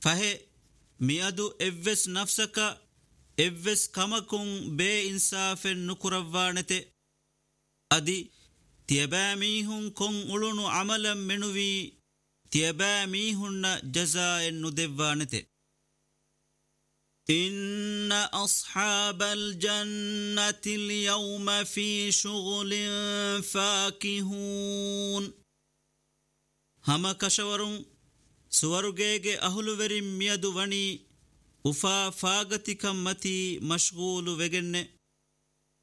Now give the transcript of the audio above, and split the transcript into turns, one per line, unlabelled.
ಫಹೆ ಮಿಯದು ಎವ್ವೆಸ್ ನಫ್ಸಕ ಎವ್ವೆಸ್ ಕಮಕುಂ ಬೇ ಇನ್ಸಾಫೆನ್ ನುಕುರವ್ವಾಣೆತೆ ಅದಿ ತಿಯಬಾ ಮೀಹುಂ ಕೊಂ ಉಳುನು ಅಮಲಂ ಮೆನುವಿ ತಿಯಬಾ ಮೀಹುನ್ನ ಜಜಾಎನ್ ನುದೆವ್ವಾಣೆತೆ إن أصحاب الجنة اليوم في شغل فاكهون هم كشورون سورغيغ أهلورين ميدو وني وفا فاغتكم متي مشغول وگن